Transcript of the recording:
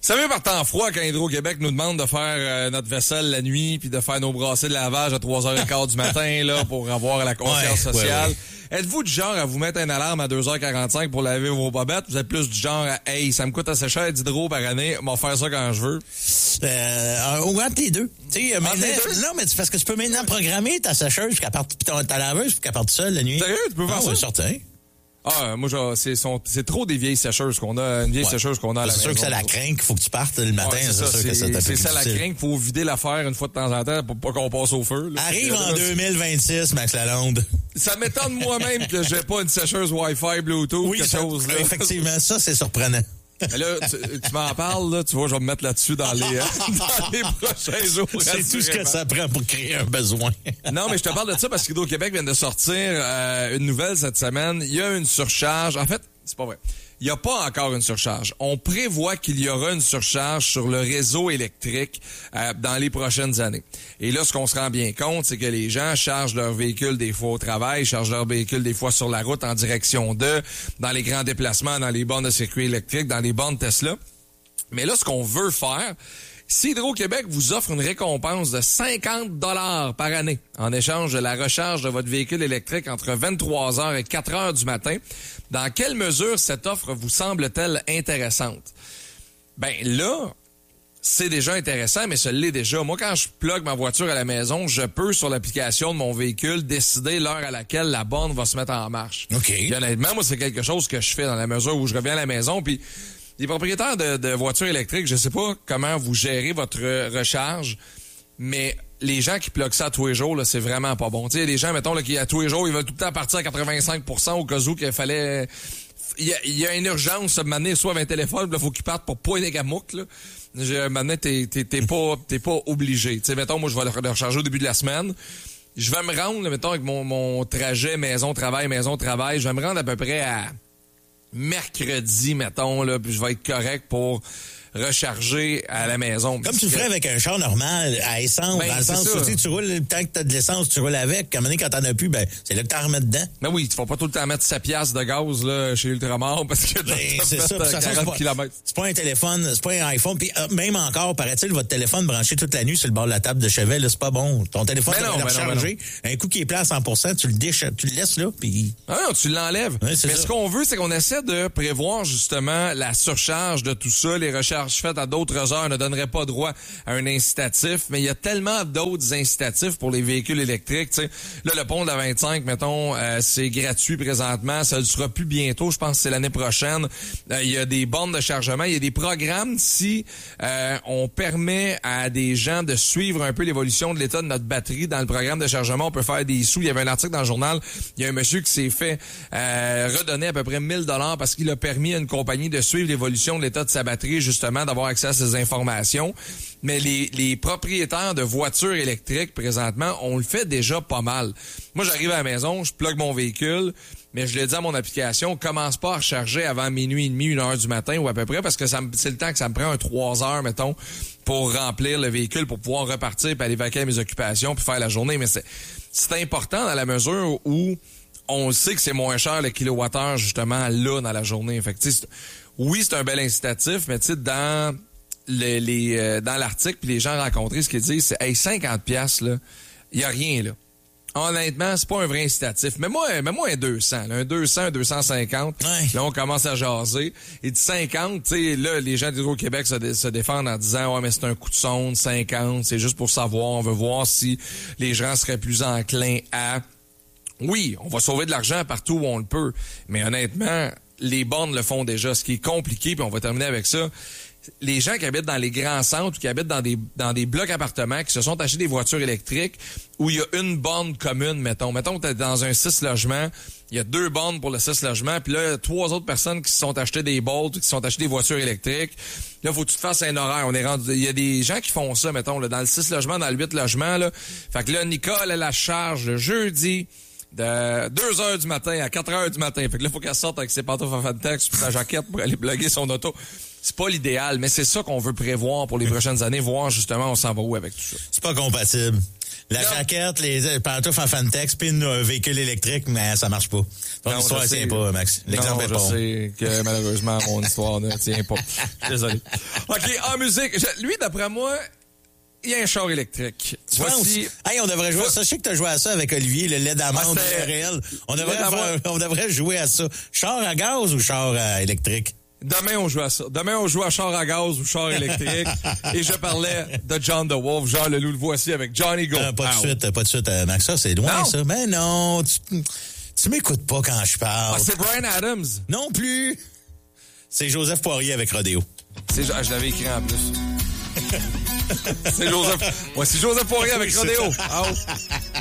Ça vient par temps froid quand Hydro-Québec nous demande de faire notre vaisselle la nuit puis de faire nos brassées de lavage à 3h15 du matin là pour avoir la conscience sociale. Ouais. Êtes-vous du genre à vous mettre une alarme à 2h45 pour laver vos bobettes? Vous êtes plus du genre à, hey, ça me coûte assez cher d'hydro par année, m'en faire ça quand je veux? Ou entre les deux. Tu sais, non, mais c'est parce que tu peux maintenant programmer ta sécheuse puis ta laveuse puis qu'elle parte seule la nuit. Sérieux? Tu peux faire ça? Oui, certain. Ah, moi, c'est trop des vieilles sécheuses qu'on a, une vieille sécheuse qu'on a à la maison. C'est sûr que c'est la crainte qu'il faut que tu partes le matin. Ouais, c'est ça la crainte qu'il faut vider l'affaire une fois de temps en temps pour pas qu'on passe au feu. Là. Arrive en 2026, Max Lalonde. Ça m'étonne moi-même que j'ai pas une sécheuse Wi-Fi, Bluetooth, quelque chose. Là. Effectivement, ça, c'est surprenant. Mais là, tu m'en parles, là, tu vois, je vais me mettre là-dessus dans les prochains jours. C'est tout ce que ça prend pour créer un besoin. Non, mais je te parle de ça parce qu'Hydro-Québec vient de sortir une nouvelle cette semaine. Il y a une surcharge. En fait, c'est pas vrai. Il n'y a pas encore une surcharge. On prévoit qu'il y aura une surcharge sur le réseau électrique dans les prochaines années. Et là, ce qu'on se rend bien compte, c'est que les gens chargent leur véhicule des fois au travail, chargent leur véhicule des fois sur la route en direction d'eux, dans les grands déplacements, dans les bornes de circuit électrique, dans les bornes Tesla. Mais là, ce qu'on veut faire, si Hydro-Québec vous offre une récompense de 50 $ par année en échange de la recharge de votre véhicule électrique entre 23h et 4h du matin, dans quelle mesure cette offre vous semble-t-elle intéressante? Ben là, c'est déjà intéressant, mais ça l'est déjà. Moi, quand je plug ma voiture à la maison, je peux, sur l'application de mon véhicule, décider l'heure à laquelle la borne va se mettre en marche. OK. Et honnêtement, moi, c'est quelque chose que je fais dans la mesure où je reviens à la maison, puis les propriétaires de voitures électriques, je sais pas comment vous gérez votre recharge, mais les gens qui pluguent ça à tous les jours, là, c'est vraiment pas bon. Tu sais, les gens, mettons, là, qui à tous les jours, ils veulent tout le temps partir à 85% au cas où qu'il fallait... Il y a une urgence, maintenant, soit un téléphone, il faut qu'ils partent pour pas des gamouks, là. Maintenant, t'es pas obligé. Tu sais, mettons, moi, je vais le recharger au début de la semaine. Je vais me rendre, là, mettons, avec mon trajet maison-travail, je vais me rendre à peu près à mercredi, mettons, là, puis je vais être correct pour recharger à la maison. Comme tu le ferais avec un char normal, à essence, dans le sens où tu roules, tant que t'as de l'essence, tu roules avec. Quand t'en as plus, ben, c'est là que t'en remets dedans. Ben oui, tu vas pas tout le temps mettre 7 piastres de gaz, là, chez Ultramar, parce que c'est ça, 40 km. C'est pas un téléphone, c'est pas un iPhone, puis même encore, paraît-il, votre téléphone branché toute la nuit sur le bord de la table de chevet, là, c'est pas bon. Ton téléphone est rechargé, un coup qui est plat à 100%, tu le laisses là, puis... Ah non, tu l'enlèves. Ouais, mais ce qu'on veut, c'est qu'on essaie de prévoir, justement, la surcharge de tout ça, les recharges faites à d'autres heures ne donneraient pas droit à un incitatif, mais il y a tellement d'autres incitatifs pour les véhicules électriques. T'sais. Là, le pont de la 25, mettons, c'est gratuit présentement. Ça le sera plus bientôt. Je pense que c'est l'année prochaine. Il y a des bornes de chargement. Il y a des programmes si on permet à des gens de suivre un peu l'évolution de l'état de notre batterie dans le programme de chargement. On peut faire des sous. Il y avait un article dans le journal. Il y a un monsieur qui s'est fait redonner à peu près 1000 $ parce qu'il a permis à une compagnie de suivre l'évolution de l'état de sa batterie, justement, d'avoir accès à ces informations. Mais les propriétaires de voitures électriques, présentement, on le fait déjà pas mal. Moi, j'arrive à la maison, je plug mon véhicule, mais je l'ai dit à mon application, commence pas à recharger avant minuit et demi, 1h du matin ou à peu près, parce que c'est le temps que ça me prend 3 heures, mettons, pour remplir le véhicule, pour pouvoir repartir, puis aller vaquer à mes occupations, puis faire la journée. Mais c'est important dans la mesure où on sait que c'est moins cher le kilowattheure, justement, là, dans la journée. Fait que, oui, c'est un bel incitatif, mais tu sais, dans l'article, puis les gens rencontrés, ce qu'ils disent, c'est, hey, 50 piastres, là, il y a rien, là. Honnêtement, c'est pas un vrai incitatif. Mais moi, un 200, là, un 250. Ouais. Là, on commence à jaser. Et de 50, tu sais, là, les gens d'Hydro-Québec se défendent en disant, ouais, mais c'est un coup de sonde, 50, c'est juste pour savoir, on veut voir si les gens seraient plus enclins à... Oui, on va sauver de l'argent partout où on le peut. Mais honnêtement, les bornes le font déjà. Ce qui est compliqué, puis on va terminer avec ça, les gens qui habitent dans les grands centres ou qui habitent dans des blocs appartements, qui se sont achetés des voitures électriques où il y a une borne commune, mettons que t'es dans un 6 logements, il y a 2 bornes pour le 6 logements, puis là, 3 autres personnes qui se sont achetées des Bolt, qui se sont achetées des voitures électriques. Là, faut que tu te fasses un horaire. On est rendu, il y a des gens qui font ça, mettons, là, dans le 6 logements, dans le 8 logements, là. Fait que là, Nicole, elle la charge le jeudi, de 2h du matin à 4h du matin. Fait que là, faut qu'elle sorte avec ses pantoufles en Fantex puis sa jaquette pour aller bloguer son auto. c'est pas l'idéal, mais c'est ça qu'on veut prévoir pour les prochaines années, voir justement on s'en va où avec tout ça. C'est pas compatible. La jaquette, les pantoufles en Fantex, puis un véhicule électrique, mais ça marche pas. Ton histoire tient pas, Max. L'exemple est pas bon. Je sais que malheureusement, mon histoire ne tient pas. Désolé. OK, en musique, lui, d'après moi, il y a un char électrique. Voici. Hey, on devrait jouer à ça. Je sais que tu as joué à ça avec Olivier, le lait d'amande réel. On devrait jouer à ça. Char à gaz ou char électrique? Demain, on joue à ça. Demain, on joue à char à gaz ou char électrique. Et je parlais de John the Wolf, Jean Leloup, le voici avec Johnny Go. Pas de suite, Max. Ça, c'est loin, ça. Ben non, tu m'écoutes pas quand je parle. Ah, c'est Bryan Adams. Non plus. C'est Joseph Poirier avec Rodéo. Je l'avais écrit en plus. C'est Joseph Poirier avec Rodéo.